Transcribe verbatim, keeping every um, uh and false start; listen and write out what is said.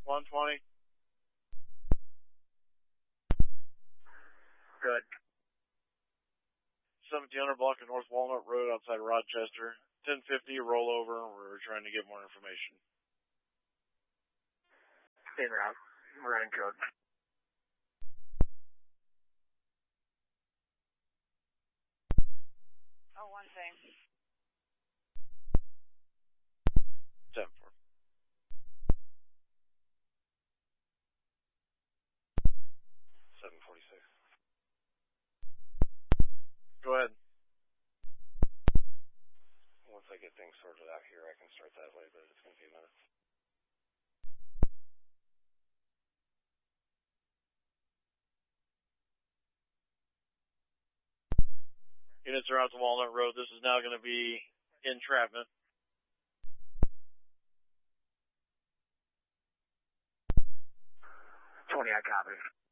one twenty. Good. seventeen hundred block of North Walnut Road outside Rochester. ten fifty rollover. We're trying to get more information. In route. We're running code. Oh, one thing. ten four. seven forty-six. Go ahead. Once I get things sorted out here, I can start that way, but it's going to be a minute. Units are out to Walnut Road. This is now going to be entrapment. twenty, I copy.